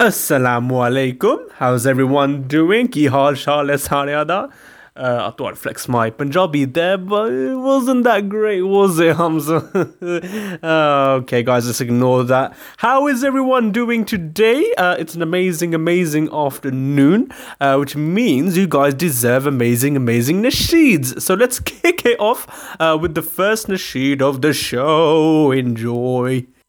Assalamu alaikum. How's everyone doing? Ki hal shal hai saryada? I thought I'd flex my Punjabi there, but it wasn't that great, was it, Hamza? Okay, guys, let's ignore that. How is everyone doing today? It's an amazing afternoon, which means you guys deserve amazing nasheeds. So let's kick it off with the first nasheed of the show. Enjoy.